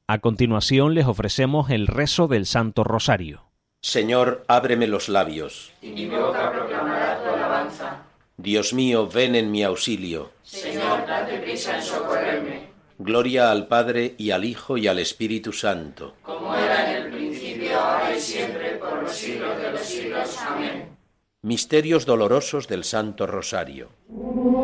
A continuación les ofrecemos el rezo del Santo Rosario. Señor, ábreme los labios. Y mi boca proclamará tu alabanza. Dios mío, ven en mi auxilio. Señor, date prisa en socorrerme. Gloria al Padre, y al Hijo, y al Espíritu Santo. Como era en el principio, ahora y siempre, por los siglos de los siglos. Amén. Misterios dolorosos del Santo Rosario.